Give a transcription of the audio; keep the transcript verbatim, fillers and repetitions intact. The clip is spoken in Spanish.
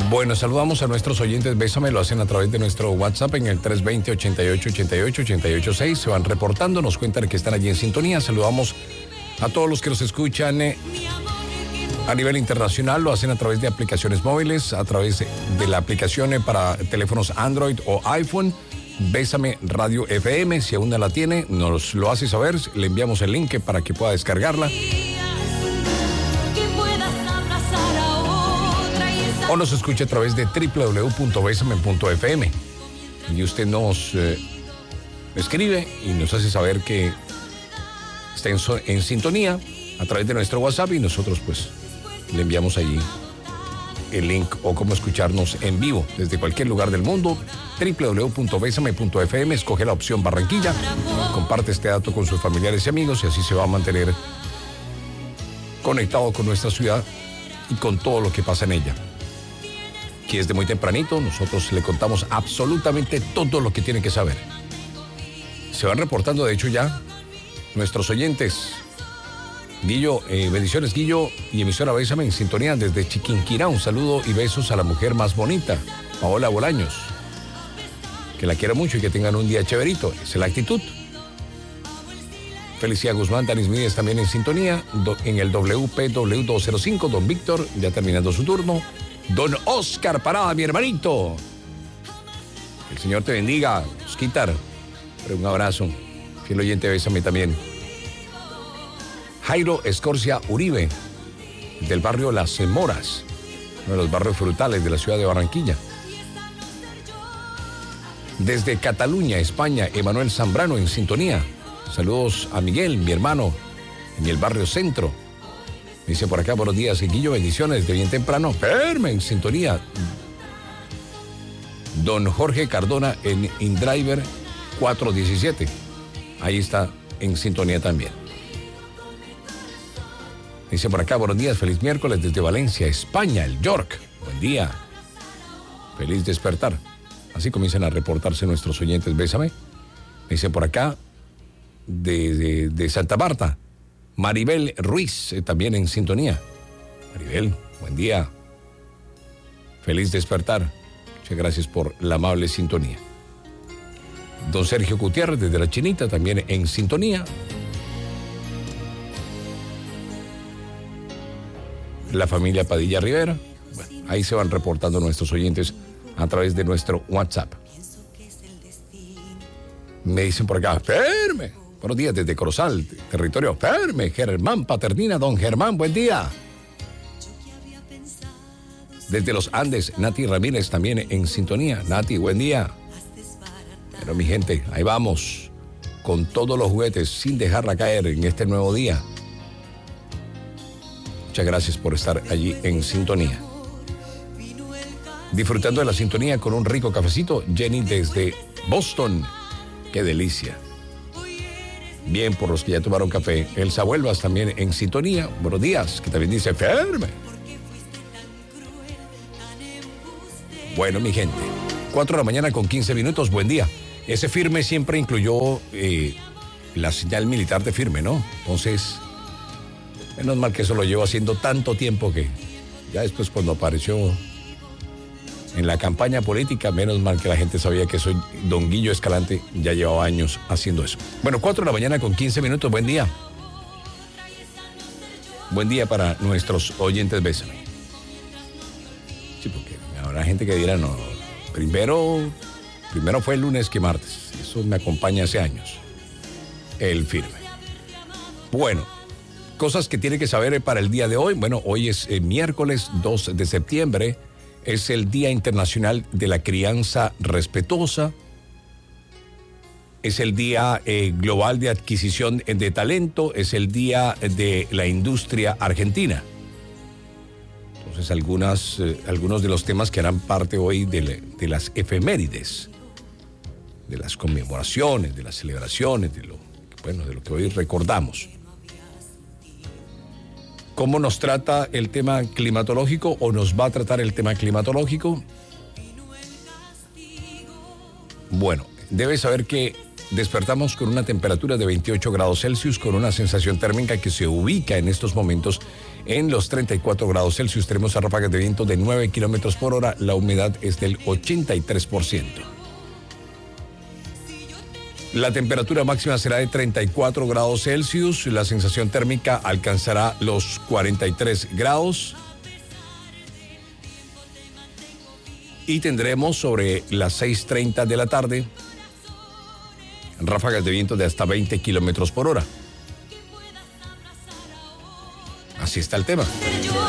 Bueno, saludamos a nuestros oyentes. Bésame, lo hacen a través de nuestro WhatsApp en el tres dos cero, ochenta y ocho, ochenta y ocho, ochenta y ocho seis. Se van reportando, nos cuentan que están allí en sintonía. Saludamos a todos los que nos escuchan eh, a nivel internacional. Lo hacen a través de aplicaciones móviles, a través de la aplicación eh, para teléfonos Android o iPhone. Bésame Radio F M. Si aún no la tiene, nos lo hace saber. Le enviamos el link para que pueda descargarla. O nos escuche a través de doble u doble u doble u punto bésame punto f m. Y usted nos eh, escribe y nos hace saber que está en, so, en sintonía a través de nuestro WhatsApp y nosotros pues le enviamos allí el link o cómo escucharnos en vivo desde cualquier lugar del mundo. doble u doble u doble u punto bésame punto f m. Escoge la opción Barranquilla, comparte este dato con sus familiares y amigos y así se va a mantener conectado con nuestra ciudad y con todo lo que pasa en ella. Que desde muy tempranito nosotros le contamos absolutamente todo lo que tiene que saber. Se van reportando, de hecho, ya nuestros oyentes. Guillo, eh, bendiciones, Guillo, y emisora Bésame en sintonía desde Chiquinquirá. Un saludo y besos a la mujer más bonita, Paola Bolaños. Que la quiera mucho y que tengan un día chéverito. Esa es la actitud. Felicia Guzmán, Danis Mídez también en sintonía. Do, en el W P W doscientos cinco, don Víctor, ya terminando su turno. Don Oscar Parada, mi hermanito. El Señor te bendiga, Osquitar. Un abrazo. Fiel oyente, bésame también. Jairo Escorcia Uribe, del barrio Las Moras, uno de los barrios frutales de la ciudad de Barranquilla. Desde Cataluña, España, Emanuel Zambrano en sintonía. Saludos a Miguel, mi hermano, en el barrio Centro. Dice por acá, buenos días, Guillo, bendiciones de bien temprano. Firme en sintonía. Don Jorge Cardona en InDriver cuatrocientos diecisiete. Ahí está en sintonía también. Dice por acá, buenos días, feliz miércoles desde Valencia, España, el York. Buen día. Feliz despertar. Así comienzan a reportarse nuestros oyentes. Bésame. Dice por acá, de, de, de Santa Marta. Maribel Ruiz, eh, también en sintonía. Maribel, buen día. Feliz despertar. Muchas gracias por la amable sintonía. Don Sergio Gutiérrez, desde La Chinita, también en sintonía. La familia Padilla Rivera. Bueno, ahí se van reportando nuestros oyentes a través de nuestro WhatsApp. Me dicen por acá, firme. Buenos días desde Corozal, territorio firme. Germán Paternina, don Germán, buen día. Desde los Andes, Nati Ramírez también en sintonía. Nati, buen día. Pero mi gente, ahí vamos, con todos los juguetes, sin dejarla caer en este nuevo día. Muchas gracias por estar allí en sintonía. Disfrutando de la sintonía con un rico cafecito, Jenny desde Boston. ¡Qué delicia! Bien, por los que ya tomaron café. Elsa Huelvas también en sintonía. Buenos días, que también dice firme. Bueno, mi gente, cuatro de la mañana con quince minutos, buen día. Ese firme siempre incluyó eh, la señal militar de firme, ¿no? Entonces, menos mal que eso lo llevo haciendo tanto tiempo que ya después cuando apareció en la campaña política, menos mal que la gente sabía que soy don Guillo Escalante, ya llevaba años haciendo eso. Bueno, cuatro de la mañana con quince minutos, buen día. Buen día para nuestros oyentes, bésame. Sí, porque habrá gente que dirá, no, primero, primero fue el lunes que martes. Eso me acompaña hace años. El firme. Bueno, cosas que tiene que saber para el día de hoy. Bueno, hoy es eh, miércoles dos de septiembre. Es el Día Internacional de la Crianza Respetuosa. Es el Día eh, Global de Adquisición de Talento. Es el Día de la Industria Argentina. Entonces, algunas, eh, algunos de los temas que harán parte hoy de, le, de las efemérides, de las conmemoraciones, de las celebraciones, de lo, bueno, de lo que hoy recordamos. ¿Cómo nos trata el tema climatológico o nos va a tratar el tema climatológico? Bueno, debes saber que despertamos con una temperatura de veintiocho grados Celsius, con una sensación térmica que se ubica en estos momentos en los treinta y cuatro grados Celsius. Tenemos a ráfagas de viento de nueve kilómetros por hora. La humedad es del ochenta y tres por ciento. La temperatura máxima será de treinta y cuatro grados Celsius. La sensación térmica alcanzará los cuarenta y tres grados. Y tendremos sobre las seis treinta de la tarde ráfagas de viento de hasta veinte kilómetros por hora. Así está el tema.